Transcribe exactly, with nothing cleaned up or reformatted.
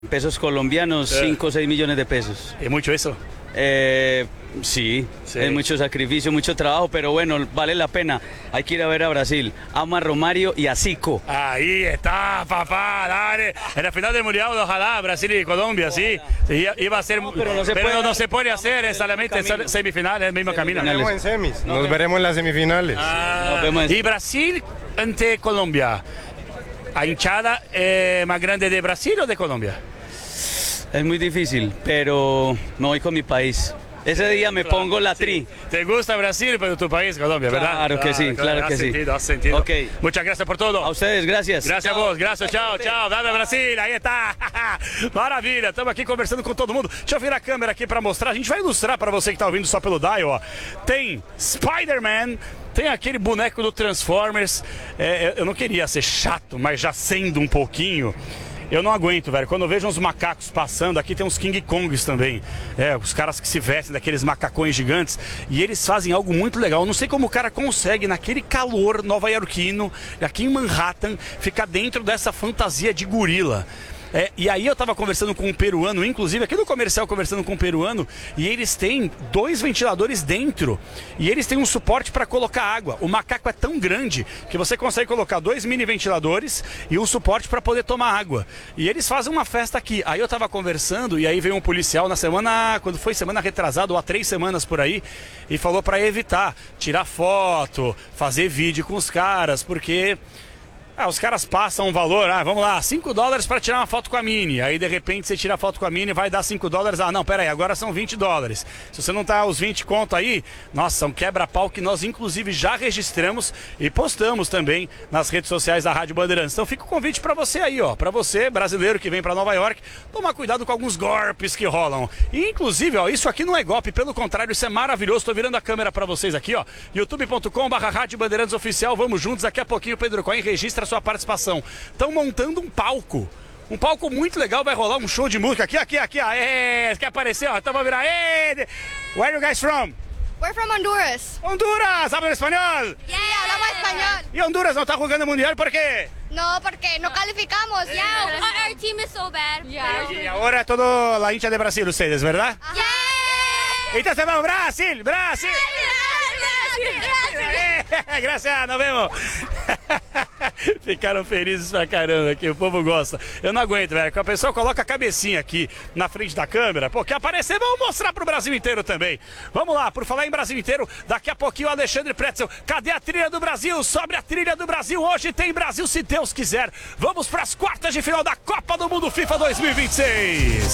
Pesos colombianos, cinco o seis millones de pesos. ¿Es mucho eso? Eh, sí, Sí. es mucho sacrificio, mucho trabajo, pero bueno, vale la pena. Hay que ir a ver a Brasil. Amo a Romario y a Zico. Ahí está, papá, dale. En la final del Mundial, ojalá, Brasil y Colombia, sí. Sí, iba a ser, No, pero no se pero puede- no se puede hacer, es solamente camino. semifinales, el mismo camino. Semifinales. Nos veremos en semis, nos veremos en las semifinales. Ah, Nos vemos en- y Brasil ante Colombia. ¿La hinchada eh, más grande de Brasil o de Colombia? Es muy difícil, pero me voy con mi país. Ese día me pongo la tri. ¿Te gusta Brasil, pero tu país, Colombia, verdad? Claro que sí, claro que has sí. Sentido, has sentido. Ok. Muchas gracias por todo. A ustedes, gracias. Gracias Chao. a vos, graças, tchau, tchau, dá Brasil, aí tá, maravilha, estamos aqui conversando com todo mundo. Deixa eu virar a câmera aqui para mostrar, a gente vai ilustrar para você que tá ouvindo só pelo dial, ó. Tem Spider-Man, tem aquele boneco do Transformers, é, eu não queria ser chato, mas já sendo um pouquinho... Eu não aguento, velho. Quando eu vejo uns macacos passando, aqui tem uns King Kongs também. É, os caras que se vestem daqueles macacões gigantes. E eles fazem algo muito legal. Eu não sei como o cara consegue, naquele calor nova-iorquino, aqui em Manhattan, ficar dentro dessa fantasia de gorila. É, e aí eu tava conversando com um peruano, inclusive aqui no comercial conversando com um peruano, e eles têm dois ventiladores dentro, e eles têm um suporte para colocar água. O macaco é tão grande que você consegue colocar dois mini ventiladores e um suporte para poder tomar água. E eles fazem uma festa aqui. Aí eu tava conversando e aí veio um policial na semana, quando foi semana retrasada ou há três semanas por aí, e falou para evitar tirar foto, fazer vídeo com os caras, porque... Ah, os caras passam um valor, ah, vamos lá, cinco dólares para tirar uma foto com a Mini. Aí de repente você tira a foto com a Mini, vai dar cinco dólares. Ah, não, pera aí, agora são vinte dólares. Se você não tá os vinte conto aí, nossa, um quebra-pau que nós inclusive já registramos e postamos também nas redes sociais da Rádio Bandeirantes. Então fica o convite para você aí, ó, para você brasileiro que vem para Nova York, tomar cuidado com alguns golpes que rolam. E inclusive, ó, isso aqui não é golpe, pelo contrário, isso é maravilhoso. Tô virando a câmera para vocês aqui, ó, youtube ponto com barra Rádio Bandeirantes Oficial. Vamos juntos, daqui a pouquinho o Pedro Cohen registra a sua participação. Estão montando um palco. Um palco muito legal, vai rolar um show de música. Aqui, aqui, aqui, ó. É, quer aparecer, ó? Então vamos virar. É, where are you guys from? We're from Honduras. Honduras, hablan espanhol. Yeah, hablamos español. E Honduras não tá jogando mundial por qué? No, porque no calificamos. Yeah, our, our team is so bad. Yeah. Y ahora todo la hincha de Brasil ustedes, ¿verdad? Yeah. Entonces vamos, Brasil, Brasil. É, graças, nos vemos. Ficaram felizes pra caramba aqui, o povo gosta. Eu não aguento, velho, que a pessoa coloca a cabecinha aqui na frente da câmera, pô, quer aparecer, vamos mostrar pro Brasil inteiro também. Vamos lá, por falar em Brasil inteiro, daqui a pouquinho o Alexandre Pretzel. Cadê a trilha do Brasil? Sobre a trilha do Brasil, hoje tem Brasil, se Deus quiser. Vamos pras quartas de final da Copa do Mundo FIFA dois mil e vinte e seis.